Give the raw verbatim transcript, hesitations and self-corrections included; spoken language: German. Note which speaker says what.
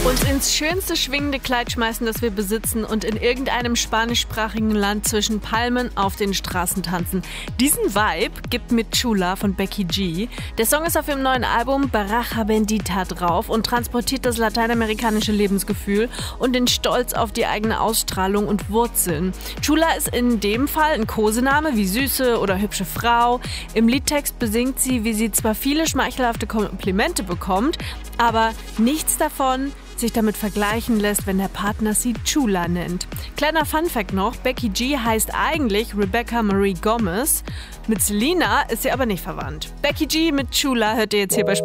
Speaker 1: Uns ins schönste schwingende Kleid schmeißen, das wir besitzen und in irgendeinem spanischsprachigen Land zwischen Palmen auf den Straßen tanzen. Diesen Vibe gibt mit Chula von Becky G. Der Song ist auf ihrem neuen Album Baraja Bendita drauf und transportiert das lateinamerikanische Lebensgefühl und den Stolz auf die eigene Ausstrahlung und Wurzeln. Chula ist in dem Fall ein Kosename wie süße oder hübsche Frau. Im Liedtext besingt sie, wie sie zwar viele schmeichelhafte Komplimente bekommt, aber nichts davon sich damit vergleichen lässt, wenn der Partner sie Chula nennt. Kleiner Funfact noch, Becky G heißt eigentlich Rebecca Marie Gomez. Mit Selena ist sie aber nicht verwandt. Becky G mit Chula hört ihr jetzt hier bei